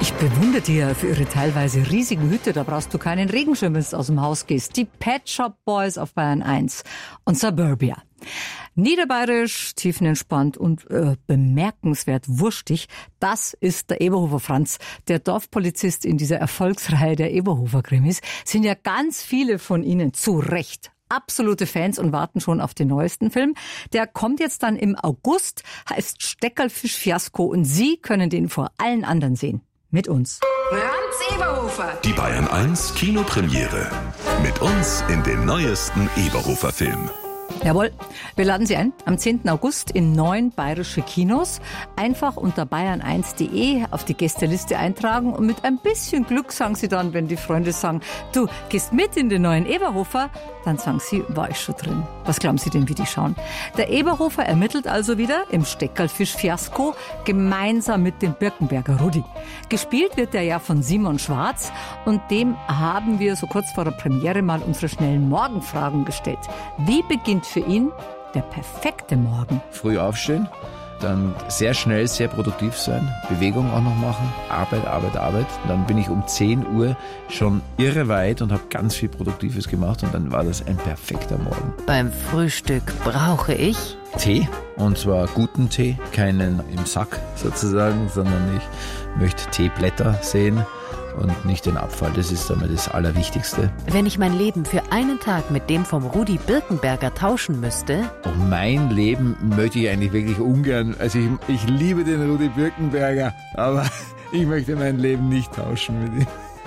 Ich bewundere die ja für ihre teilweise riesigen Hüte. Da brauchst du keinen Regenschirm, wenn du aus dem Haus gehst. Die Pet Shop Boys auf Bayern 1 und Suburbia. Niederbayerisch, tiefenentspannt und bemerkenswert wurstig. Das ist der Eberhofer Franz, der Dorfpolizist in dieser Erfolgsreihe der Eberhofer-Krimis. Sind ja ganz viele von Ihnen zu Recht absolute Fans und warten schon auf den neuesten Film. Der kommt jetzt dann im August, heißt Steckerlfisch-Fiasko und Sie können den vor allen anderen sehen. Mit uns. Franz Eberhofer. Die Bayern 1 Kinopremiere. Mit uns in den neuesten Eberhofer-Film. Jawohl, wir laden Sie ein am 10. August in 9 bayerische Kinos. Einfach unter bayern1.de auf die Gästeliste eintragen und mit ein bisschen Glück sagen Sie dann, wenn die Freunde sagen, du gehst mit in den neuen Eberhofer, dann sagen Sie, war ich schon drin. Was glauben Sie denn, wie die schauen? Der Eberhofer ermittelt also wieder im Steckerlfisch-Fiasko gemeinsam mit dem Birkenberger Rudi. Gespielt wird er ja von Simon Schwarz und dem haben wir so kurz vor der Premiere mal unsere schnellen Morgenfragen gestellt. Wie beginnt für ihn der perfekte Morgen? Früh aufstehen, dann sehr schnell, sehr produktiv sein, Bewegung auch noch machen, Arbeit. Dann bin ich um 10 Uhr schon irre weit und habe ganz viel Produktives gemacht und dann war das ein perfekter Morgen. Beim Frühstück brauche ich Tee, und zwar guten Tee, keinen im Sack sozusagen, sondern ich möchte Teeblätter sehen und nicht den Abfall. Das ist einmal das Allerwichtigste. Wenn ich mein Leben für einen Tag mit dem vom Rudi Birkenberger tauschen müsste? Auch mein Leben möchte ich eigentlich wirklich ungern. Also ich liebe den Rudi Birkenberger, aber ich möchte mein Leben nicht tauschen mit ihm.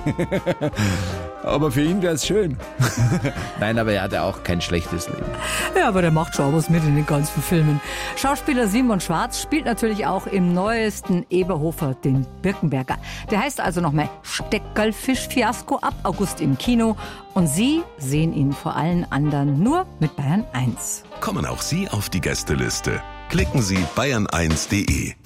Aber für ihn wäre es schön. Nein, aber er hat ja auch kein schlechtes Leben. Ja, aber der macht schon was mit in den ganzen Filmen. Schauspieler Simon Schwarz spielt natürlich auch im neuesten Eberhofer den Birkenberger. Der heißt also nochmal Steckerlfisch-Fiasko, ab August im Kino. Und Sie sehen ihn vor allen anderen nur mit Bayern 1. Kommen auch Sie auf die Gästeliste. Klicken Sie bayern1.de.